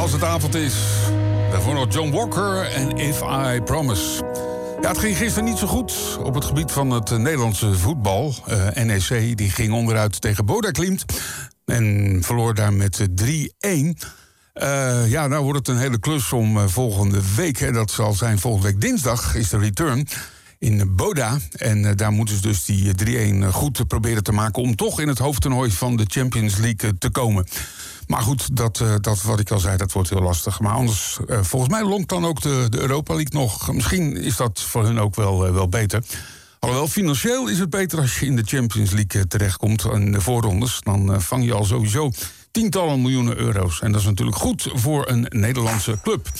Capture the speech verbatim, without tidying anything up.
als het avond is. Daarvoor nog John Walker en If I Promise. Ja, het ging gisteren niet zo goed op het gebied van het Nederlandse voetbal. Uh, N E C die ging onderuit tegen Boda Glimt en verloor daar met drie-een. Uh, ja, nou wordt het een hele klus om uh, volgende week. Hè, dat zal zijn volgende week dinsdag, is de return in Boda. En uh, daar moeten ze dus die drie-een goed proberen te maken om toch in het hoofdtoernooi van de Champions League uh, te komen. Maar goed, dat, uh, dat wat ik al zei, dat wordt heel lastig. Maar anders, uh, volgens mij lonkt dan ook de, de Europa League nog. Misschien is dat voor hun ook wel, uh, wel beter. Alhoewel, financieel is het beter als je in de Champions League uh, terechtkomt in de voorrondes. Dan uh, vang je al sowieso tientallen miljoenen euro's. En dat is natuurlijk goed voor een Nederlandse club.